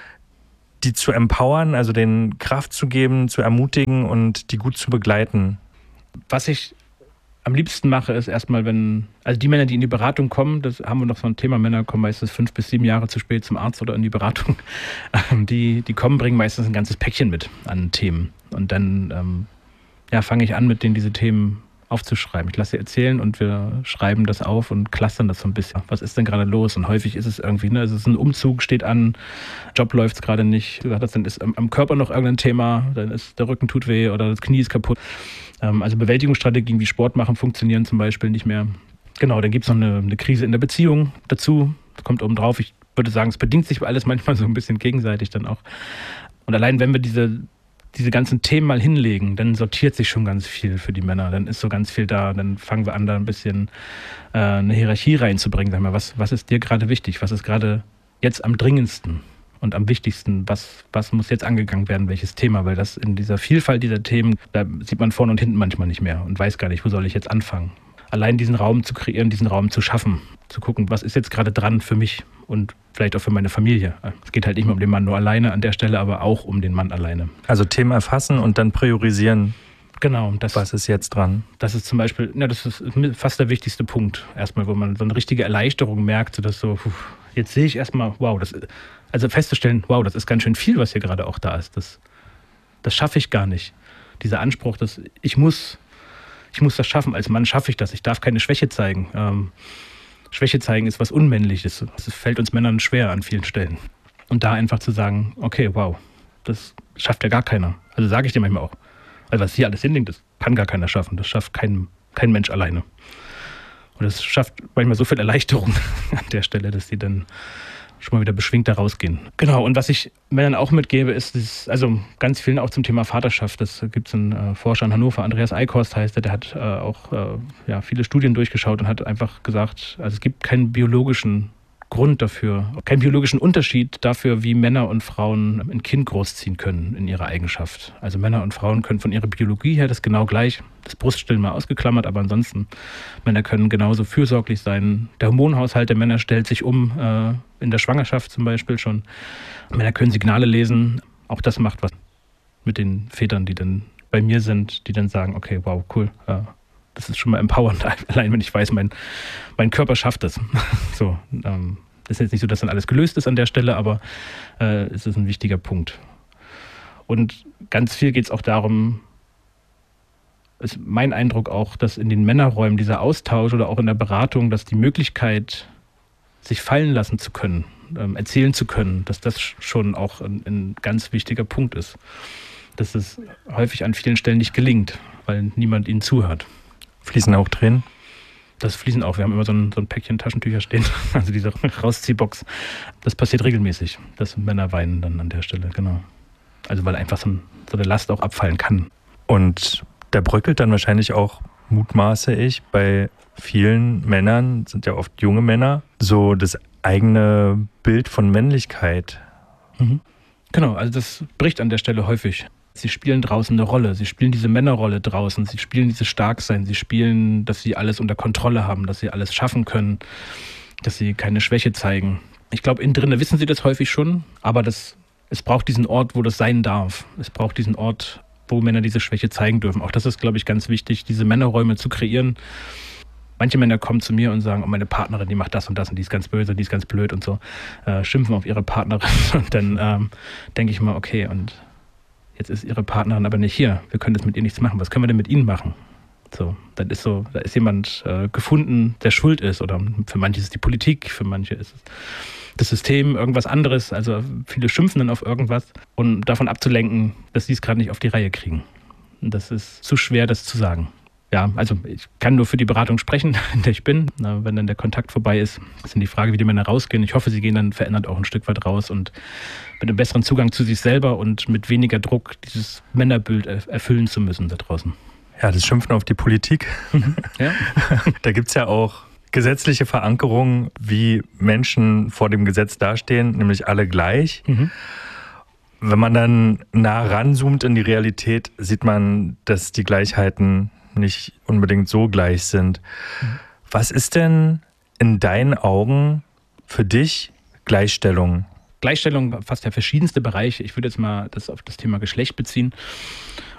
die zu empowern, also denen Kraft zu geben, zu ermutigen und die gut zu begleiten? Was ich am liebsten mache, ist erstmal, wenn, also die Männer, die in die Beratung kommen, das haben wir noch so ein Thema, Männer kommen meistens fünf bis sieben Jahre zu spät zum Arzt oder in die Beratung. Die, die kommen, bringen meistens ein ganzes Päckchen mit an Themen. Und dann ähm, ja, fange ich an, mit denen diese Themen aufzuschreiben. Ich lasse sie erzählen und wir schreiben das auf und clustern das so ein bisschen. Was ist denn gerade los? Und häufig ist es irgendwie, ne, es ist ein Umzug, steht an, Job läuft gerade nicht. Dann ist am, am Körper noch irgendein Thema, dann ist der Rücken tut weh oder das Knie ist kaputt. Ähm, also Bewältigungsstrategien wie Sport machen funktionieren zum Beispiel nicht mehr. Genau, dann gibt es noch eine, eine Krise in der Beziehung dazu. Das kommt oben drauf. Ich würde sagen, es bedingt sich alles manchmal so ein bisschen gegenseitig dann auch. Und allein wenn wir diese diese ganzen Themen mal hinlegen, dann sortiert sich schon ganz viel für die Männer. Dann ist so ganz viel da. Dann fangen wir an, da ein bisschen äh, eine Hierarchie reinzubringen. Sag mal, was, was ist dir gerade wichtig? Was ist gerade jetzt am dringendsten und am wichtigsten? Was, was muss jetzt angegangen werden? Welches Thema? Weil das in dieser Vielfalt dieser Themen, da sieht man vorne und hinten manchmal nicht mehr und weiß gar nicht, wo soll ich jetzt anfangen. Allein diesen Raum zu kreieren, diesen Raum zu schaffen, zu gucken, was ist jetzt gerade dran für mich und vielleicht auch für meine Familie. Es geht halt nicht mehr um den Mann nur alleine an der Stelle, aber auch um den Mann alleine. Also Themen erfassen und dann priorisieren. Genau. Das, was ist jetzt dran? Das ist zum Beispiel, ja, das ist fast der wichtigste Punkt. Erstmal, wo man so eine richtige Erleichterung merkt, so dass so, jetzt sehe ich erstmal, wow, das, also festzustellen, wow, das ist ganz schön viel, was hier gerade auch da ist. Das, das schaffe ich gar nicht. Dieser Anspruch, dass ich muss, ich muss das schaffen. Als Mann schaffe ich das. Ich darf keine Schwäche zeigen. Ähm, Schwäche zeigen ist was Unmännliches. Das fällt uns Männern schwer an vielen Stellen. Und da einfach zu sagen, okay, wow, das schafft ja gar keiner. Also sage ich dir manchmal auch. Also was hier alles hinlegt, das kann gar keiner schaffen. Das schafft kein, kein Mensch alleine. Und das schafft manchmal so viel Erleichterung an der Stelle, dass die dann schon mal wieder beschwingt da rausgehen. Genau, und was ich Männern auch mitgebe, ist, dieses, also ganz vielen auch zum Thema Vaterschaft. Das gibt es einen äh, Forscher in Hannover, Andreas Eichhorst heißt er, der hat äh, auch äh, ja, viele Studien durchgeschaut und hat einfach gesagt, also es gibt keinen biologischen Grund dafür, keinen biologischen Unterschied dafür, wie Männer und Frauen ein Kind großziehen können in ihrer Eigenschaft. Also Männer und Frauen können von ihrer Biologie her das genau gleich, das Bruststillen mal ausgeklammert, aber ansonsten, Männer können genauso fürsorglich sein. Der Hormonhaushalt der Männer stellt sich um, äh, in der Schwangerschaft zum Beispiel schon. Männer können Signale lesen, auch das macht was mit den Vätern, die dann bei mir sind, die dann sagen, okay, wow, cool, äh, das ist schon mal empowernd, allein wenn ich weiß, mein, mein Körper schafft das. So, ähm, ist jetzt nicht so, dass dann alles gelöst ist an der Stelle, aber äh, es ist ein wichtiger Punkt. Und ganz viel geht es auch darum, ist mein Eindruck auch, dass in den Männerräumen dieser Austausch oder auch in der Beratung, dass die Möglichkeit, sich fallen lassen zu können, ähm, erzählen zu können, dass das schon auch ein, ein ganz wichtiger Punkt ist. Dass es häufig an vielen Stellen nicht gelingt, weil niemand ihnen zuhört. Fließen auch Tränen? Das fließen auch. Wir haben immer so ein, so ein Päckchen Taschentücher stehen, also diese Rausziehbox. Das passiert regelmäßig, dass Männer weinen dann an der Stelle, genau. Also weil einfach so, ein, so eine Last auch abfallen kann. Und da bröckelt dann wahrscheinlich auch, mutmaße ich, bei vielen Männern, sind ja oft junge Männer, so das eigene Bild von Männlichkeit. Mhm. Genau, also das bricht an der Stelle häufig. Sie spielen draußen eine Rolle, sie spielen diese Männerrolle draußen, sie spielen dieses Starksein, sie spielen, dass sie alles unter Kontrolle haben, dass sie alles schaffen können, dass sie keine Schwäche zeigen. Ich glaube, innen drin wissen sie das häufig schon, aber das, es braucht diesen Ort, wo das sein darf. Es braucht diesen Ort, wo Männer diese Schwäche zeigen dürfen. Auch das ist, glaube ich, ganz wichtig, diese Männerräume zu kreieren. Manche Männer kommen zu mir und sagen, oh, meine Partnerin, die macht das und das und die ist ganz böse, die ist ganz blöd und so, äh, schimpfen auf ihre Partnerin. Und dann ähm, denke ich mal, okay, und jetzt ist ihre Partnerin aber nicht hier. Wir können jetzt mit ihr nichts machen. Was können wir denn mit ihnen machen? So, dann ist so, da ist jemand äh, gefunden, der schuld ist. Oder für manche ist es die Politik, für manche ist es das System, irgendwas anderes. Also viele schimpfen dann auf irgendwas. Und davon abzulenken, dass sie es gerade nicht auf die Reihe kriegen. Und das ist zu schwer, das zu sagen. Ja, also ich kann nur für die Beratung sprechen, in der ich bin. Na, wenn dann der Kontakt vorbei ist, ist dann die Frage, wie die Männer rausgehen. Ich hoffe, sie gehen dann verändert auch ein Stück weit raus und mit einem besseren Zugang zu sich selber und mit weniger Druck, dieses Männerbild erfüllen zu müssen da draußen. Ja, das Schimpfen auf die Politik. Ja. Da gibt es ja auch gesetzliche Verankerungen, wie Menschen vor dem Gesetz dastehen, nämlich alle gleich. Mhm. Wenn man dann nah ranzoomt in die Realität, sieht man, dass die Gleichheiten nicht unbedingt so gleich sind. Mhm. Was ist denn in deinen Augen für dich Gleichstellung? Gleichstellung fasst ja verschiedenste Bereiche. Ich würde jetzt mal das auf das Thema Geschlecht beziehen.